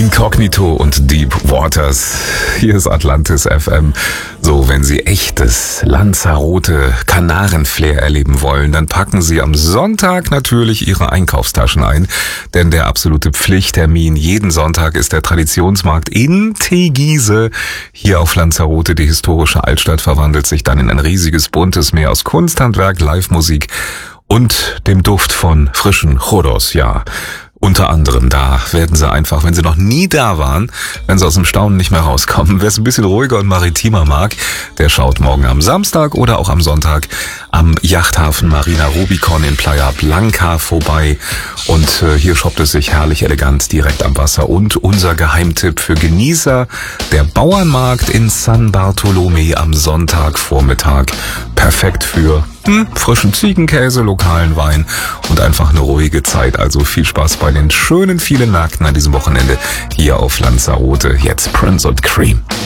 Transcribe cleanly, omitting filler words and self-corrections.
Inkognito und Deep Waters. Hier ist Atlantis FM. So, wenn Sie echtes Lanzarote Kanarenflair erleben wollen, dann packen Sie am Sonntag natürlich Ihre Einkaufstaschen ein. Denn der absolute Pflichttermin jeden Sonntag ist der Traditionsmarkt in Tegiese. Hier auf Lanzarote, die historische Altstadt, verwandelt sich dann in ein riesiges buntes Meer aus Kunsthandwerk, Live-Musik und dem Duft von frischen Choros, ja. Unter anderem, da werden Sie einfach, wenn Sie noch nie da waren, wenn Sie aus dem Staunen nicht mehr rauskommen. Wer es ein bisschen ruhiger und maritimer mag, der schaut morgen am Samstag oder auch am Sonntag am Yachthafen Marina Rubicon in Playa Blanca vorbei. Und hier shoppt es sich herrlich elegant direkt am Wasser. Und unser Geheimtipp für Genießer, der Bauernmarkt in San Bartolomé am Sonntagvormittag. Perfekt für frischen Ziegenkäse, lokalen Wein und einfach eine ruhige Zeit. Also viel Spaß bei den schönen vielen Märkten an diesem Wochenende hier auf Lanzarote. Jetzt Prince und Cream.